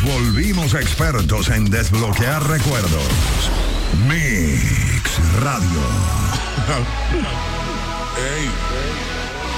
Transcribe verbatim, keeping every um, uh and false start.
volvimos expertos en desbloquear recuerdos. Mix Radio. Ey.